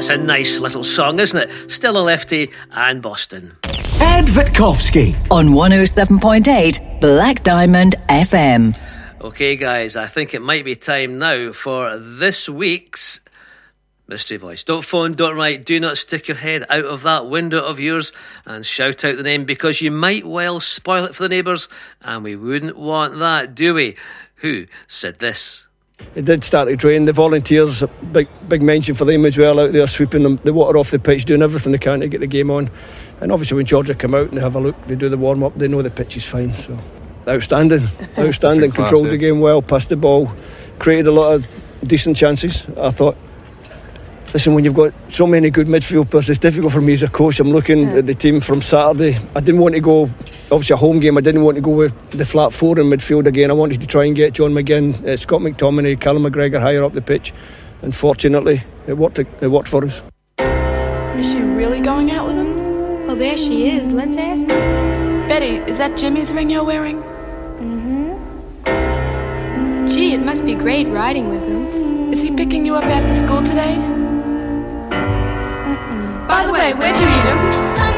a nice little song, isn't it? Still a Lefty and Boston. Ed Witkowski on 107.8 Black Diamond FM. Okay, guys, I think it might be time now for this week's Mystery Voice. Don't phone, don't write, do not stick your head out of that window of yours and shout out the name, because you might well spoil it for the neighbours, and we wouldn't want that, do we? Who said this? It did start to drain. The volunteers, big mention for them as well, out there sweeping the water off the pitch, doing everything they can to get the game on. And obviously when Georgia come out and they have a look, they do the warm-up, they know the pitch is fine. So outstanding, controlled the game well, passed the ball, created a lot of decent chances. I thought, listen, when you've got so many good midfield players, it's difficult for me as a coach. I'm looking at the team from Saturday. I didn't want to go, obviously a home game, I didn't want to go with the flat four in midfield again. I wanted to try and get John McGinn, Scott McTominay, Callum McGregor higher up the pitch. And fortunately, it worked for us. Is she really going out with him? Well, there she is. Let's ask her. Betty, is that Jimmy's ring you're wearing? Gee, it must be great riding with him. Is he picking you up after school today? By the way, where'd you meet him?